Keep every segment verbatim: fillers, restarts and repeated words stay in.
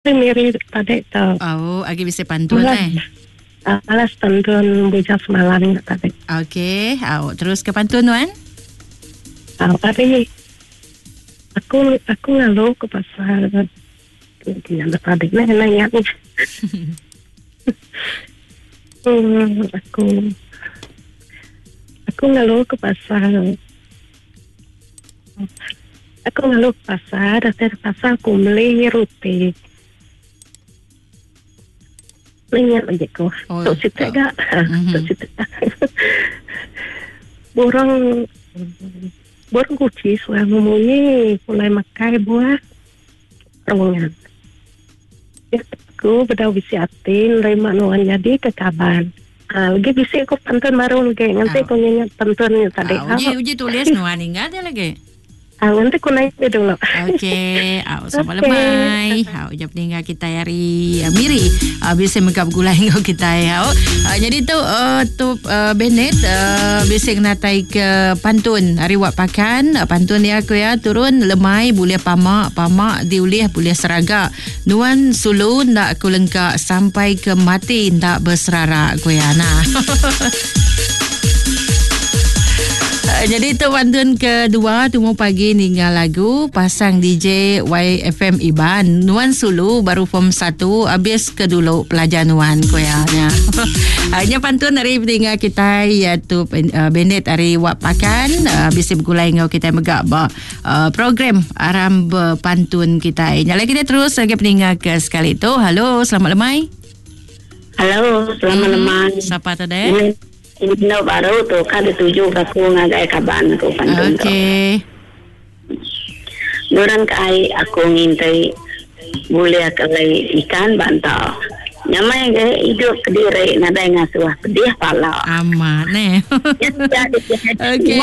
Miri tadi tu. Oh, agi bisa pantun eh. Uh, alas pantun bujang semalam tadi. Okey, oh, terus ke pantun Wan. Uh, tadi aku aku ngalu ke pasar. Dia tadi nanya ni. hmm, aku aku ngalu ke pasar. Aku ngalu ke pasar, dari pasar aku beli roti. Nanya aja ko. Oh, tu cerita gak? Mm-hmm. Tu cerita. Borong borong kuci suara memunyi mulai makai buah rongan. Ya, aku berdau bisi atin, lima nuan jadi ke kaban. Ah, lagi bisi aku pantun baru lagi. Nanti aku nyanyi pantun tadi. Ah, uji uji tulis nuan ingat ya lagi. Ah, nanti aku naik dulu. Okey, au sama lemai. Au jap tinggal kita hari uh, Miri. Uh, biasa megap gulai ngau kita ya. Uh, jadi tu uh, tu uh, Bennett uh, biasa natai ke pantun hari wak pakan. Uh, pantun dia aku ya turun lemai boleh pamak, pamak diulih boleh seragak. Nuan sulu ndak aku lengkak sampai ke mati ndak berserarak aku ya. Nah. Jadi itu pantun kedua Temu Pagi Ninggal Lagu pasang D J Y F M Iban Nuan Sulu baru form satu habis ke dulu pelajar Nuan koyanya. Hanya pantun dari tinggal kita iaitu uh, Bennett hari wak pakan uh, bisa bergulai ngau kita megak bah uh, program aram pantun kita. Nyala kita terus lagi peninggal ke sekali tu. Halo, selamat lemai. Halo, selamat hmm, lemai. Siapa tadi? Ini no baru tu kan dituju aku ngagai kaban aku pantun. Okey. Nuran kai aku ngintai boleh kalai ikan bantau. Nyamai ke hidup kediri nadai ngasuh pedih pala. Amat ne. Okey.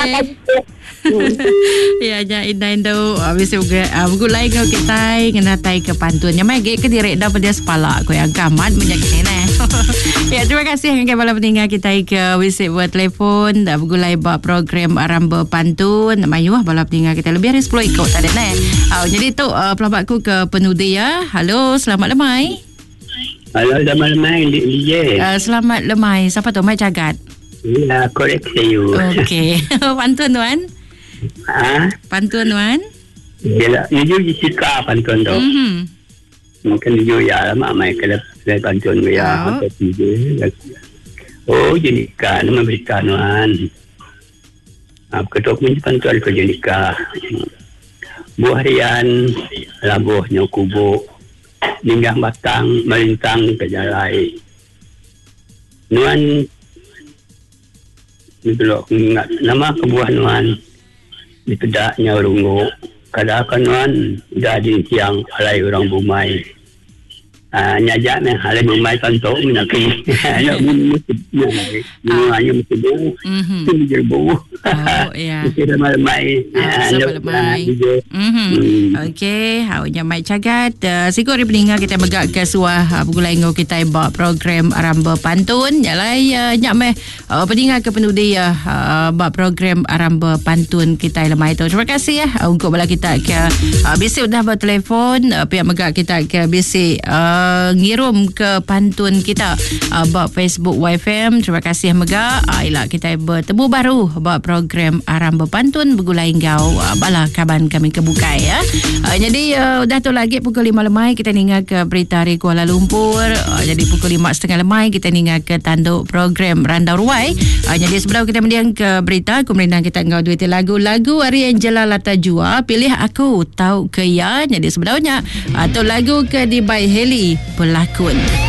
Ya ja indain tu habis juga bergulai kau kita ngenatai ke pantun. Nyamai ke kediri dah pedih kepala aku yang gamat menjadi ne. Ya, terima kasih yang kembali peninggal kita ke visit buat telefon dah bergulai buat program Aramba Pantun. Mayuah bala peninggal kita lebih dari sepuluh ikut tadi nah. Oh, jadi tu uh, pelabakku ke penudi ya. Halo, selamat lemai. Halo, selamat lemai D J. Uh, selamat lemai. Siapa tu? Mai Jagat. Ya, correct you. Okey. Pantun tuan? Ha? Pantun tuan? Ya, you suka pantun tu. Mhm. Mungkin you ya lama mai kalau saya pantun ya atau tiga. Oh, jenika nama berita nuan. Apa ketok ni pantun ke jenika. Buah harian labuhnya kubu. Linggah batang melintang ke jalai. Nuan Dulu ingat nama kebuah nuan di pedaknya rungu. Kadang-kadang nuan dah di siang alai orang Bumai. Ah, nyajak ni alai Bumai kantor minaki. Nak bunyi ni hanya mesti bau. Mesti jerbau. Oh ya. Kita malam-malam. Ah, malam-malam. Mhm. Okey, haunya Mai Cagat. Uh, Siku hari peninggal kita megak ke suah uh, bergulai ngau kita buat program Aramba Pantun. Nyalai uh, nyak meh uh, peninggal ke penudi uh, uh, buat program Aramba Pantun kita lemai tu. Terima kasih ya uh, untuk bala kita ke uh, bisik dah bertelefon uh, pihak megak kita ke bisik uh, ngirum ke pantun kita uh, buat Facebook Y F M. Terima kasih megak. Uh, Ialah kita bertemu baru buat program Aramba Pantun bergulai ngau uh, bala kaban kami kebukai ya. Uh, jadi uh, dah tu lagi pukul lima lemai kita ningal ke berita dari Kuala Lumpur. Uh, jadi pukul lima setengah lemai kita ningal ke tanduk program Randau Ruai. Uh, jadi sebelum kita mendiang ke berita, kemudian kita ngau duit lagu-lagu Ari Angela Lata Jua, Pilih Aku Tahu Ke Ya. Jadi sebelumnya atau uh, lagu ke di by Heli Pelakon.